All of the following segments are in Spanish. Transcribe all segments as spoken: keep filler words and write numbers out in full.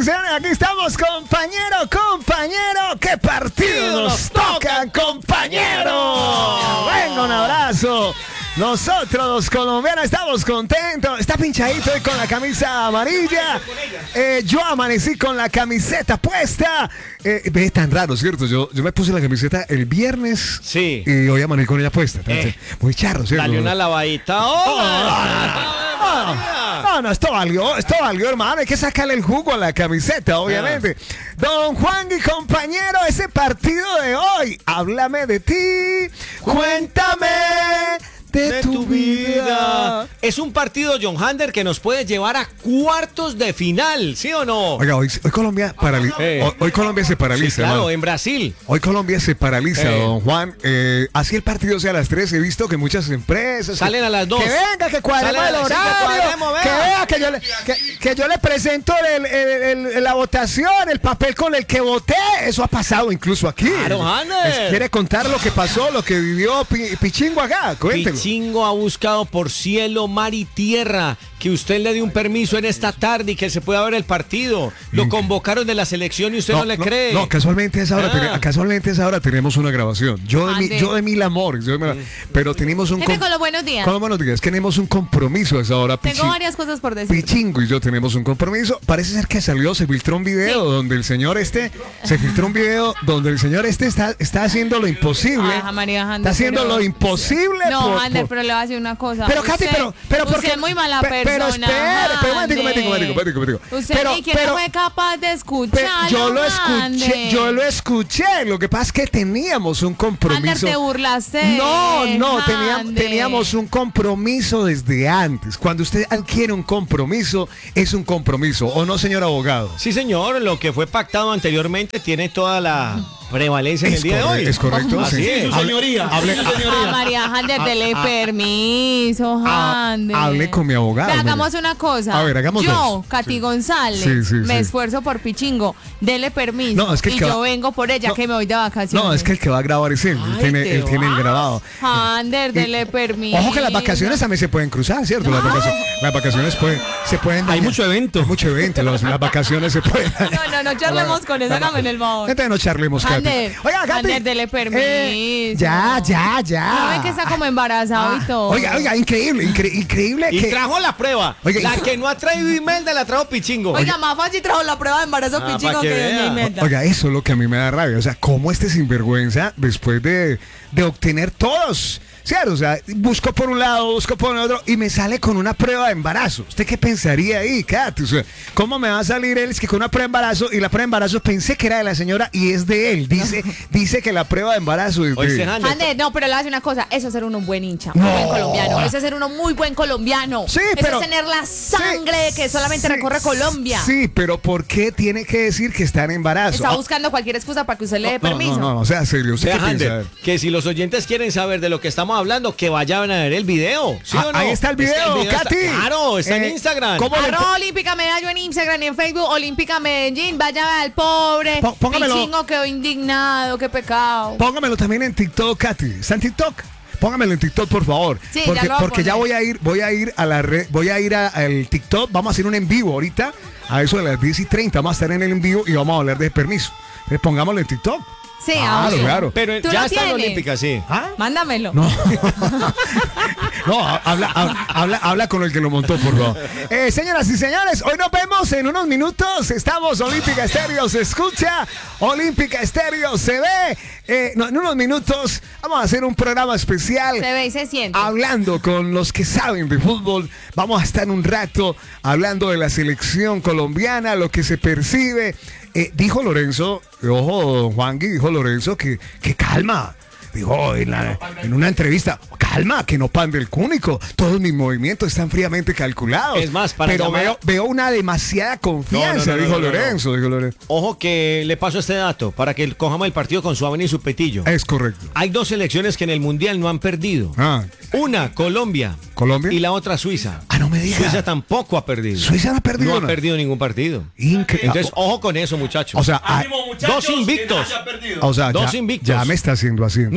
y señores, aquí estamos, compañero, compañero. ¿Qué partido nos toca, compañero? Venga, un abrazo. Nosotros los colombianos estamos contentos. Está pinchadito hoy con la camisa amarilla. Eh, yo amanecí con la camiseta puesta. Eh, ve tan raro, ¿cierto? Yo, yo me puse la camiseta el viernes. Sí. Y hoy amanecí con ella puesta. Eh. Muy charro, ¿cierto? Dale una lavadita. ¡Oh! No, no, no, esto valió, esto valió, hermano. Hay que sacarle el jugo a la camiseta, obviamente. Don Juan y compañero, ese partido de hoy, háblame de ti, cuéntame de, de tu, tu vida. vida. Es un partido, John Hander, que nos puede llevar a cuartos de final, ¿sí o no? Oiga, hoy, hoy Colombia paraliza. Eh. Hoy, hoy Colombia se paraliza, sí, claro, hermano. En Brasil. Hoy Colombia se paraliza, eh. don Juan. Eh, así el partido sea a las tres. He visto que muchas empresas salen que, a las dos. Que venga, que cuadremos el horario. Que vea que yo le, que, que yo le presento el, el, el, la votación, el papel con el que voté. Eso ha pasado incluso aquí. Claro, Hander. ¿Quiere contar lo que pasó, lo que vivió Pichingo acá? Cuéntelo. Pichingo ha buscado por cielo, mar y tierra que usted le dé un permiso en esta tarde y que se pueda ver el partido. Lo convocaron de la selección y usted no, no le no, cree. No, casualmente a esa hora, ah. casualmente a esa hora tenemos una grabación. Yo de, mi, yo de mil amores, yo de mil, pero tenemos un... Jefe, con los buenos días. Con los buenos días, tenemos un compromiso a esa hora. Tengo Pichi, varias cosas por decir. Pichingo y yo tenemos un compromiso. Parece ser que salió, se filtró un video sí. donde el señor este, se filtró un video donde el señor este está, está haciendo lo imposible. Ay, María Hander, está haciendo pero, lo imposible. No, por, Hander, por, pero le voy a decir una cosa. Pero, Katy, pero, pero, usted porque, es muy mala pe, persona. Pero espere, pero, un momentico, un momentico, un momentico. Usted pero, ni que no fue capaz de escucharlo, yo lo escuché, Hander. yo lo escuché. Lo que pasa es que teníamos un compromiso. Hander, te burlaste. No, no, teníamos, teníamos un compromiso desde antes. Cuando usted adquiere un compromiso, es un compromiso, ¿o no, señor abogado? Sí, señor, lo que fue pactado anteriormente tiene toda la prevalencia en el día de hoy. Es correcto. Así sí. es. Su señoría. Hable, su señoría. A María Hander, dele permiso, Hander. Hable con mi abogado. Hagamos una cosa. A ver, hagamos Yo, dos. Katy sí. González, sí, sí, sí. me esfuerzo por Pichingo. Dele permiso. No, es que y que yo va... vengo por ella, no, que me voy de vacaciones. No, es que el que va a grabar es él. Él Ay, tiene, él tiene el grabado. Hander, dele permiso. Ojo que las vacaciones también se pueden cruzar, ¿cierto? Las vacaciones, las vacaciones pueden, se pueden... Hay mucho evento. Hay mucho evento. Los, las vacaciones se pueden... No, no, no charlemos con eso. Hágame en el favor. Entonces no charlemos, Katy. Hander, Oiga, Katy. Hander, dele permiso. Eh, ya, ya, ya. No ven que está como embarazado ah, y todo. Oiga, oiga, increíble, incre increíble. Y que... trajo la prueba. Oiga, la que no ha traído Imelda la trajo Pichingo. Oiga, más fácil trajo la prueba de embarazo ah, Pichingo que, que doña Imelda. Oiga, eso es lo que a mí me da rabia. O sea, cómo este sinvergüenza, después de, de obtener todos... ¿Cierto? O sea, busco por un lado, busco por el otro y me sale con una prueba de embarazo. ¿Usted qué pensaría ahí, Katy? O sea, ¿cómo me va a salir él es que con una prueba de embarazo y la prueba de embarazo pensé que era de la señora y es de él? Dice, dice que la prueba de embarazo es de él. Hander, no, pero le voy a decir una cosa. Eso es ser uno un buen hincha, no. un buen colombiano. Eso es ser uno muy buen colombiano. Sí, eso pero... es tener la sangre sí, que solamente sí, recorre Colombia. Sí, pero ¿por qué tiene que decir que está en embarazo? Está buscando cualquier excusa para que usted le dé no, permiso. No, no, no, o sea, serio. ¿Usted Vea, qué piensa? Hander, que si los oyentes quieren saber de lo que estamos hablando, que vayan a ver el video, ¿sí ah, o no? Ahí está el video, está el video Katy. Está, claro, está eh, en Instagram. ¿Cómo le... Arroba Olímpica Medallo en Instagram y en Facebook, Olímpica Medellín. Vaya al pobre Póngamelo. Pichingo, quedó indignado, qué pecado. Póngamelo también en TikTok, Katy. ¿Está en TikTok? Póngamelo en TikTok, por favor. Sí, porque ya, porque ya voy a ir, voy a ir a la red, voy a ir al TikTok. Vamos a hacer un en vivo ahorita, a eso de las diez y treinta. Vamos a estar en el en vivo y vamos a hablar de permiso. Entonces, pongámoslo en TikTok. Sí, claro, obvio. claro. Pero ya está en la Olímpica, sí. ¿Ah? Mándamelo. No. No, habla, habla, habla, habla con el que lo montó, por favor. Eh, señoras y señores, hoy nos vemos en unos minutos. Estamos Olímpica Estéreo, se escucha. Olímpica Estéreo se ve. Eh, no, en unos minutos vamos a hacer un programa especial. Se ve y se siente. Hablando con los que saben de fútbol. Vamos a estar un rato hablando de la selección colombiana, lo que se percibe. Eh, dijo Lorenzo, ojo, Juangui, dijo Lorenzo que, que calma. Dijo en, la, en una entrevista, calma, que no pande el cúnico. Todos mis movimientos están fríamente calculados. Es más, para Pero llamar... veo, veo una demasiada confianza, no, no, no, dijo, no, no, Lorenzo, no. dijo Lorenzo. Ojo que le paso este dato para que cojamos el partido con su Aven y su Petillo. Es correcto. Hay dos selecciones que en el Mundial no han perdido. Ah. Una, Colombia. Colombia. Y la otra, Suiza. Ah, no me digas. Suiza tampoco ha perdido. Suiza no ha perdido. No ¿no? ha perdido ningún partido. Increíble. Entonces, ojo con eso, muchachos. O sea, dos invictos. O sea, dos ya, invictos. ya me está haciendo así. Entonces.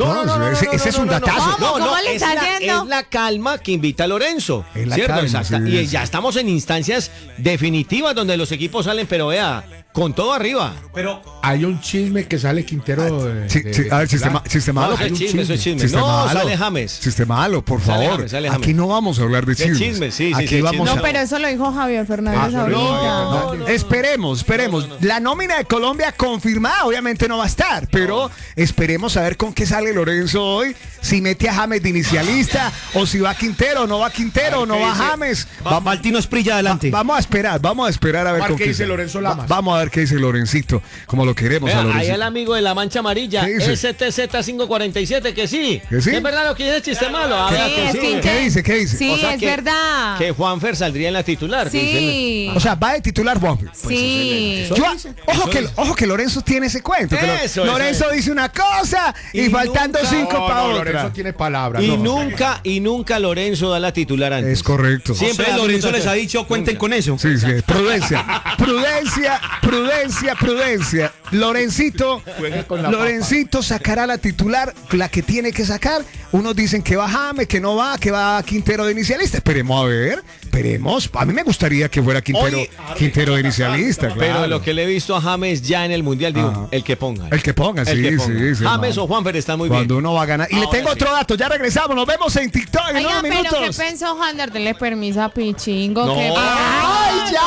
No, no, no, no, ese, no, ese no, es un no, no, datazo. ¿Cómo? No, no, ¿Cómo le es está la, haciendo? es la calma que invita a Lorenzo. Es la ¿Cierto? calma, Exacta. sí, Y sí. ya estamos en instancias definitivas donde los equipos salen, pero vea, con todo arriba. Pero hay un chisme que sale Quintero. de- Sí, de- sí, a ver, de- sistema, sistema No, malo. eso es chisme, eso es chisme. Sistema No, malo. sale James. Sistema malo, por Sale favor. James, sale James. Aquí no vamos a hablar de De chismes. chismes, sí, sí, Aquí sí, vamos chismes. a... No, pero eso lo dijo Javier Fernández Ah, ahorita. no, no, Esperemos, esperemos. La nómina de Colombia confirmada, obviamente no va a estar, pero esperemos a ver con qué sale Lorenzo hoy. Si mete a James de inicialista, o si va Quintero, o no va Quintero, o no va James. Va, Martino Esprilla adelante. Va- vamos a esperar, vamos a esperar a ver Mar, con ¿qué qué dice sale. Lorenzo Lamas? Va- vamos a ver qué dice Lorencito, como lo queremos Vea, a ahí Lorencito. el amigo de la mancha amarilla, ¿Qué dice? S T Z quinientos cuarenta y siete, que sí. ¿Que sí? ¿Es verdad lo que dice el chiste malo? Ah, Sí, vea que es sí. que ¿Qué dice? ¿Qué dice? Sí, O sea es que- verdad. Que Juanfer saldría en la titular. que dice Sí. O sea, va de titular Juanfer. Sí. Yo- ojo, que, ojo que Lorenzo tiene ese cuento. que Lo- Eso, eso Lorenzo dice una cosa y, Y faltando nunca- cinco No, para no, otra. Lorenzo tiene palabras. Y no. nunca, y nunca Lorenzo da la titular antes. Es correcto. Siempre Siempre da Lorenzo minutos les ha antes. dicho, cuenten con eso. Sí, sí, prudencia, prudencia, prudencia, prudencia. Lorencito, Juegue con la Lorencito sacará la titular, la que tiene que sacar. Unos dicen que va James, que no va, que va Quintero de inicialista. Esperemos a ver, esperemos. A mí me gustaría que fuera Quintero, Oye, Quintero de inicialista, claro. Pero lo que le he visto a James ya en el Mundial, digo, Ajá. el que ponga. El que ponga, El sí, que ponga. sí, sí, James man. o Juanfer están muy Cuando bien. uno va a ganar. Y le Ahora tengo sí. otro dato, ya regresamos, nos vemos en TikTok en Oiga, unos pero ¿qué minutos. pensó Jander? Denle permiso a Pichingo. No. que- ¡Ay, ya!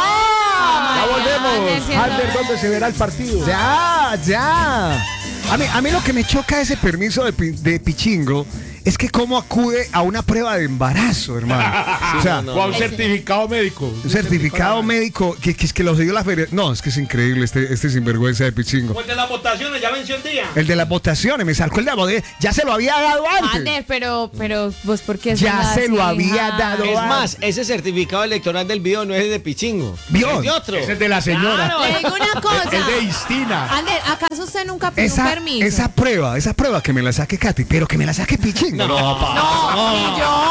Ya volvemos. siendo- Ander, ¿dónde se verá el partido? Ya, ya. A mí, a mí lo que me choca de ese permiso de, pi- de Pichingo es que cómo acude a una prueba de embarazo, hermano. o sea, no, O a un certificado médico. un certificado médico que, que es que lo dio la feria. No, es que es increíble este, este sinvergüenza de Pichingo. Pues de las votaciones ya venció el día. El de las votaciones, me sacó el de la bodega. Ya se lo había dado antes. Ander, pero, pero, pues, ¿por qué Ya son se lo así, había hija? dado. Es Lo más, ese certificado electoral del video no es de Pichingo. ¿Vio? Es de otro. Ese es de la señora. Le digo una cosa. Es de Istina. Ander, ¿acaso usted nunca pidió un Esa, permiso? esa prueba, esa prueba que me la saque Katy, pero que me la saque Pichingo. No, pa. No, ni yo.